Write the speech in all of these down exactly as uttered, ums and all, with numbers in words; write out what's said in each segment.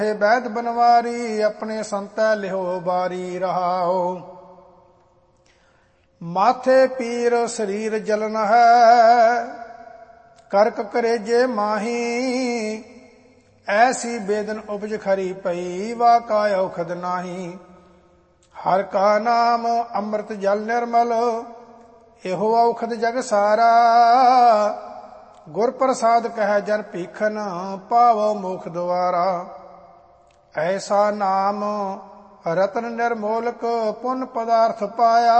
ਵੈਦ ਬਨਵਾਰੀ ਆਪਣੇ ਸੰਤੈ ਲਿਹੋ ਬਾਰੀ ਰਹਾਓ। ਮਾਥੇ ਪੀਰ ਸਰੀਰ ਜਲਨ ਹੈ, ਕਰਕ ਕਰੇਜੇ ਮਾਹੀ। ਐਸੀ ਬੇਦਨ ਉਪਜ ਖਰੀ ਪਈ, ਵਾ ਕਾ ਔਖਦ ਨਾਹੀ। ਹਰ ਕਾ ਨਾਮ ਅੰਮ੍ਰਿਤ ਜਲ ਨਿਰਮਲ, ਇਹੋ ਔਖਦ ਜਗ ਸਾਰਾ। ਗੁਰ ਪ੍ਰਸਾਦ ਕਹਿ ਜਨ ਭੀਖਨ, ਪਾਵੋ ਮੁਖ ਦੁਆਰਾ। ਐਸਾ ਨਾਮ ਰਤਨ ਨਿਰਮੋਲਕ, ਪੁੰਨ ਪਦਾਰਥ ਪਾਇਆ।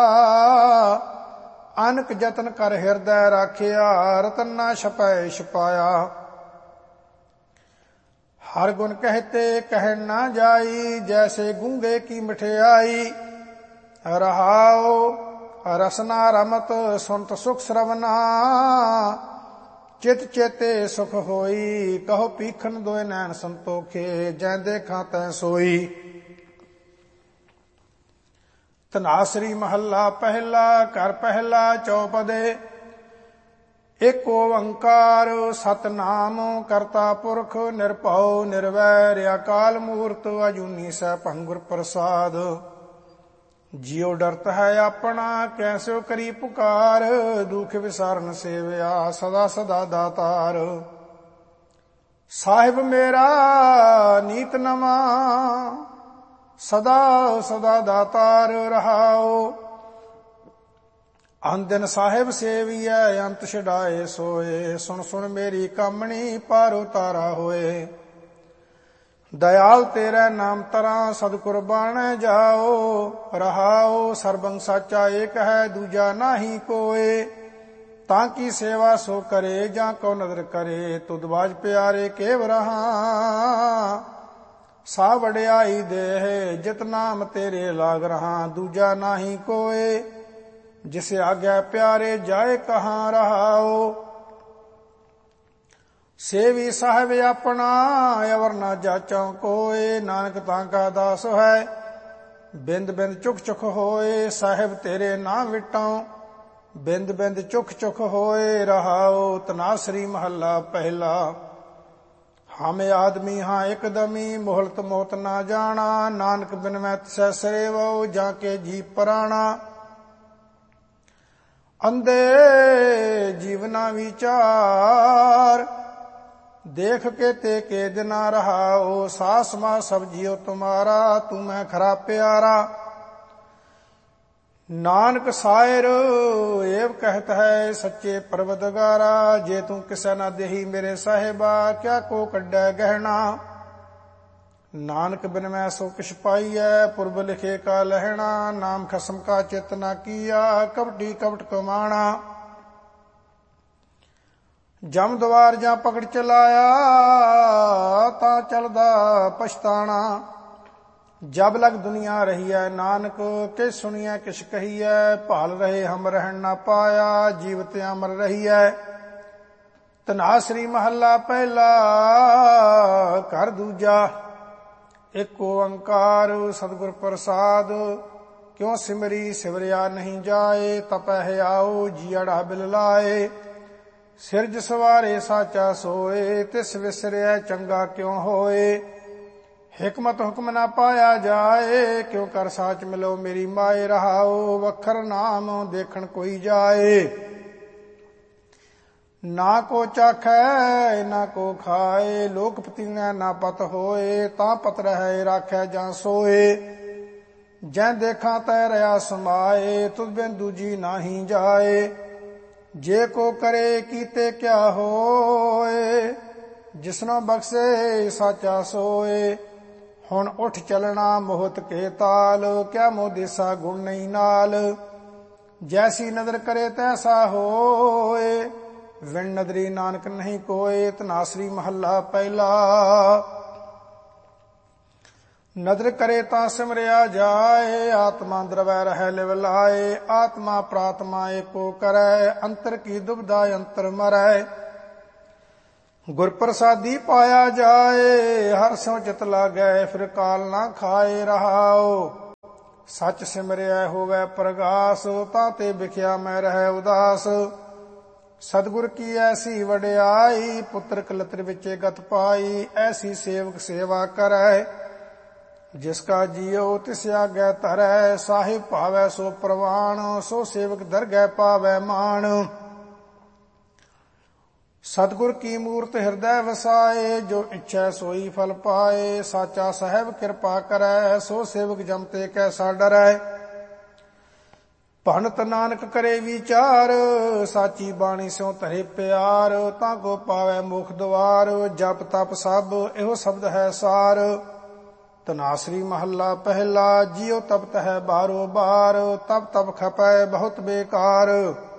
ਅਨਕ ਜਤਨ ਕਰ ਹਿਰਦੈ ਰਾਖਿਆ, ਰਤਨ ਨਾ ਛਪੈ ਛਪਾਇਆ। ਹਰ ਗੁਣ ਕਹਤੇ ਕਹਿਣ ਨਾ ਜਾਈ, ਜੈਸੇ ਗੂੰਗੇ ਕੀ ਮਠਿਆਈ। ਰਹਾਉ ਰਸਨਾ ਰਮਤ ਸੁਨਤ ਸੁਖ ਸਰਵਨਾ, ਚਿਤ ਚੇਤੇ ਸੁਖ ਹੋਈ। ਕਹੋ ਪੀਖਨ ਦੋਇ ਨੈਣ ਸੰਤੋਖੇ, ਜੈ ਦੇਖਾਂ ਤੈ ਸੋਈ। ਧਨਾਸਰੀ ਮਹੱਲਾ ਪਹਿਲਾ, ਘਰ ਪਹਿਲਾ ਚੌਪਦੇ। ਇਕ ਓੰਕਾਰ ਸਤਿਨਾਮ, ਕਰਤਾ ਪੁਰਖ ਨਿਰਭਉ ਨਿਰਵੈਰ। ਅਕਾਲ ਮੂਰਤ ਅਜੂਨੀ ਸੈਭੰ ਗੁਰ ਪ੍ਰਸਾਦ। ਜਿਉ ਡਰਤ ਹੈ ਆਪਣਾ, ਕੈਸਿਓ ਕਰੀ ਪੁਕਾਰ। ਦੁਖ ਵਿਸਾਰਨ ਸੇਵਿਆ, ਸਦਾ ਸਦਾ ਦਾਤਾਰ। ਸਾਹਿਬ ਮੇਰਾ ਨੀਤ ਨਵਾਂ, ਸਦਾ ਸਦਾ ਦਾਤਾਰ ਰਹਾਓ। ਅਨ ਦਿਨ ਸਾਹਿਬ ਸੇਵੀਐ, ਅੰਤ ਛਡਾਏ ਸੋਏ। ਸੁਣ ਸੁਣ ਮੇਰੀ ਕਾਮਣੀ, ਪਾਰ ਉਤਾਰਾ ਹੋਏ। ਦਇਆਲ ਤੇਰਾ ਨਾਮ ਤਰਾਂ, ਸਤਿਗੁਰ ਬਾਣੈ ਜਾਓ। ਰਹਾਓ ਸਰਬੰ ਸਾਚਾ ਏਕ ਹੈ, ਦੂਜਾ ਨਾਹੀ ਕੋਏ। ਤਾਂ ਕੀ ਸੇਵਾ ਸੋ ਕਰੇ, ਜਾਂ ਕੋ ਨਦਰ ਕਰੇ। ਤੁਧ ਬਾਜ ਪਿਆਰੇ ਕੇਵ ਰਹਾ, ਸਾ ਵਡਿਆਈ ਦੇਹ। ਜਿਤ ਨਾਮ ਤੇਰੇ ਲਾਗ ਰਹਾ, ਦੂਜਾ ਨਾਹੀ ਕੋਏ। ਜਿਸ ਆਗਿਆ ਪਿਆਰੇ ਜਾਏ ਕਹਾਂ ਰਹਾਓ। ਸੇਵੀ ਸਾਹਿਬ ਆਪਣਾ, ਅਵਰ ਨਾ ਜਾਚਾਂ ਕੋਏ। ਨਾਨਕ ਤਾਂ ਕਾ ਦਾਸ ਹੈ, ਬਿੰਦ ਬਿੰਦ ਚੁਖ ਚੁਖ ਹੋਏ। ਸਾਹਿਬ ਤੇਰੇ ਨਾ ਵਿਟਾਂ, ਬਿੰਦ ਬਿੰਦ ਚੁਖ ਚੁਖ ਹੋਏ। ਰਹਾਓ ਧਨਾਸਰੀ ਮਹੱਲਾ ਪਹਿਲਾ। ਹਮ ਆਦਮੀ ਹਾਂ ਇਕ ਦਮੀ, ਮੋਹਲਤ ਮੋਤ ਨਾ ਜਾਣਾ। ਨਾਨਕ ਬਿਨ ਮੈਂ ਤਿਸੈ ਸਰੇਵਉ, ਜਾਂ ਕੇ ਜੀ ਪਰਾਣਾ। ਅੰਧੇ ਜੀਵਨਾ ਵਿਚਾਰ, ਦੇਖ ਕੇ ਤੇ ਕੇ ਦਿਨਾ ਰਹਾਓ। ਸਾਸ ਮਾ ਸਭ ਜੀਉ ਤੁਮਾਰਾ, ਤੂੰ ਮੈਂ ਖਰਾ ਪਿਆਰਾ। ਨਾਨਕ ਸਾਇਰ ਏਵ ਕਹਿਤ ਹੈ, ਸੱਚੇ ਪਰਵਦਗਾਰਾ। ਜੇ ਤੂੰ ਕਿਸੈ ਨਾ ਦੇਹੀ ਮੇਰੇ ਸਾਹਿਬਾ, ਕਿਆ ਕੋ ਕੱਢੈ ਗਹਿਣਾ। ਨਾਨਕ ਬਿਨ ਮੈਂ ਸੋ ਕਿਛ ਪਾਈਐ, ਪੁਰਬ ਲਿਖੇ ਕਾ ਲਹਿਣਾ। ਨਾਮ ਖਸਮ ਕਾ ਚਿਤ ਨਾ ਕੀਆ, ਕਪਟੀ ਕਪਟ ਕਮਾਣਾ। ਜਮ ਦਵਾਰ ਜਾਂ ਪਕੜ ਚਲਾਇਆ, ਤਾਂ ਚਲਦਾ ਪਛਤਾਣਾ। ਜਬ ਲਗ ਦੁਨੀਆ ਰਹੀਐ, ਨਾਨਕ ਕਿਸ ਸੁਣੀਐ ਕਿਛ ਕਹੀਐ। ਭਾਲ ਰਹੇ ਹਮ ਰਹਿਣ ਨਾ ਪਾਇਆ, ਜੀਵਤ ਅਮਰ ਰਹੀਐ। ਧਨਾਸਰੀ ਮਹੱਲਾ ਪਹਿਲਾ, ਘਰ ਦੂਜਾ। ਇਕ ਓੰਕਾਰ ਸਤਿਗੁਰ ਪ੍ਰਸਾਦ, ਕਿਉ ਸਿਮਰੀ ਸਿਵਰਿਆ ਨਹੀਂ ਜਾਏ। ਤਪੈ ਹਿਆਉ ਜੀਅੜਾ ਬਿਲ ਲਾਏ। ਸਿਰਜ ਸਵਾਰੇ ਸਾਚਾ ਸੋਏ, ਤਿਸ ਵਿਸਰਿਆ ਚੰਗਾ ਕਿਉ ਹੋਏ। ਹਿਕਮਤ ਹੁਕਮ ਨਾ ਪਾਇਆ ਜਾਏ, ਕਿਉ ਕਰ ਸਾਚ ਮਿਲੋ ਮੇਰੀ ਮਾਏ। ਰਹਾਓ ਵਖਰ ਨਾਮ ਦੇਖਣ ਕੋਈ ਜਾਏ। ਨਾ ਕੋ ਚਾਖੈ ਨਾ ਕੋ ਖਾਏ, ਲੋਕ ਪਤੀਐ ਨਾ ਪਤ ਹੋਏ। ਤਾਂ ਪਤ ਰਹਿ ਰਾਖੈ ਜਾਂ ਸੋਏ, ਜੈ ਦੇਖਾਂ ਤੈ ਰਿਆ ਸਮਾਏ। ਤੁਧ ਬਿਨ ਦੂਜੀ ਨਾਹੀ ਜਾਏ। ਜੇ ਕੋ ਕਰੇ ਕੀਤੇ ਕਿਆ ਹੋਏ, ਜਿਸਨੋ ਬਖਸ਼ੇ ਸਾਚਾ ਸੋਏ। ਹੁਣ ਉਠ ਚਲਣਾ ਮੋਹਤ ਕੇ ਤਾਲ, ਕਿਆ ਮੋਹ ਦੇਸਾ ਗੁਣ ਨਹੀਂ ਨਾਲ। ਜੈਸੀ ਨਦਰ ਕਰੇ ਤੈਸਾ ਹੋਏ, ਵਿਣ ਨਦਰੀ ਨਾਨਕ ਨਹੀਂ ਕੋਏ। ਧਨਾਸਰੀ ਮਹੱਲਾ ਪਹਿਲਾ। ਨਦਰ ਕਰੇ ਤਾਂ ਸਿਮਰਿਆ ਜਾਏ, ਆਤਮਾ ਦਰਵੈ ਰਹਿ ਲਿਵ ਲਾਏ। ਆਤਮਾ ਪ੍ਰਾਤਮਾ ਏਕੋ ਕਰੈ, ਅੰਤਰ ਕੀ ਦੁਬਿਧਾ ਅੰਤਰ ਮਰੈ। ਗੁਰ ਪ੍ਰਸਾਦੀ ਪਾਇਆ ਜਾਏ, ਹਰ ਸਿਉ ਚਿਤ ਲਾਗੈ। ਫਿਰ ਕਾਲ ਨਾ ਖਾਏ। ਰਹਾਓ ਸੱਚ ਸਿਮਰਿਆ ਹੋਵੈ ਪ੍ਰਗਾਸ, ਤਾਂ ਤੇ ਵਿਖਿਆ ਮੈਂ ਰਹਿ ਉਦਾਸ। ਸਤਿਗੁਰ ਕੀ ਐਸੀ ਵਡਿਆਈ, ਪੁੱਤਰ ਕਲਤਰ ਵਿਚੇ ਗਤ ਪਾਈ। ਐਸੀ ਸੇਵਕ ਸੇਵਾ ਕਰੈ, ਜਿਸ ਕਾ ਜੀਉ ਤਿਸ ਆਗੈ ਧਰੈ। ਸਾਹਿਬ ਭਾਵੈ ਸੋ ਪ੍ਰਵਾਣ, ਸੋ ਸੇਵਕ ਦਰਗਹਿ ਪਾਵੈ ਮਾਣ। ਸਤਿਗੁਰ ਕੀ ਮੂਰਤ ਹਿਰਦੈ ਵਸਾਏ, ਜੋ ਇੱਛੈ ਸੋਈ ਫਲ ਪਾਏ। ਸਾਚਾ ਸਾਹਿਬ ਕਿਰਪਾ ਕਰੈ, ਸੋ ਸੇਵਕ ਜਮ ਤੇ ਕੈਸਾ ਡਰੈ। ਭਗਤ ਨਾਨਕ ਕਰੇ ਵਿਚਾਰ, ਸਾਚੀ ਬਾਣੀ ਸਿਉ ਧਰੇ ਪਿਆਰ। ਤਾਂ ਕੋ ਪਾਵੈ ਮੁਖ ਦੁਆਰ, ਜਪ ਤਪ ਸਭ ਇਹੋ ਸ਼ਬਦ ਹੈ ਸਾਰ। ਧਨਾਸਰੀ ਮਹੱਲਾ ਪਹਿਲਾ, ਜਿਉ ਤਪਤ ਹੈ ਬਾਰੋ ਬਾਰ। ਤਪ ਤਪ ਖਪੈ ਬਹੁਤ ਬੇਕਾਰ,